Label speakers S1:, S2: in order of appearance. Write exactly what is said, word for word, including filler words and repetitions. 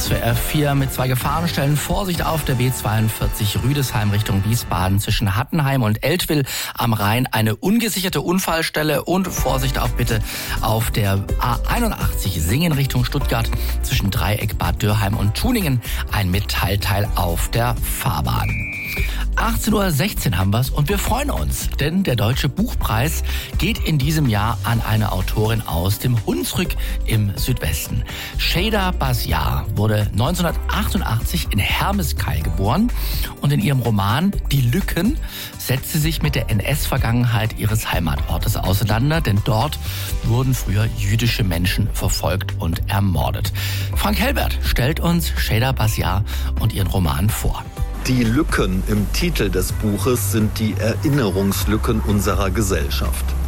S1: S W R vier mit zwei Gefahrenstellen. Vorsicht auf der B zweiundvierzig Rüdesheim Richtung Wiesbaden zwischen Hattenheim und Eltville am Rhein. Eine ungesicherte Unfallstelle und Vorsicht auch bitte auf der A einundachtzig Singen Richtung Stuttgart zwischen Dreieck Bad Dürrheim und Tuningen. Ein Metallteil auf der Fahrbahn. achtzehn Uhr sechzehn haben wir's und wir freuen uns, denn der Deutsche Buchpreis geht in diesem Jahr an eine Autorin aus dem Hunsrück im Südwesten. Şeyda Basyar wurde neunzehnhundertachtundachtzig in Hermeskeil geboren und in ihrem Roman Die Lücken setzt sie sich mit der N S-Vergangenheit ihres Heimatortes auseinander, denn dort wurden früher jüdische Menschen verfolgt und ermordet. Frank Helbert stellt uns Şeyda Basyar und ihren Roman vor.
S2: Die Lücken im Titel des Buches sind die Erinnerungslücken unserer Gesellschaft.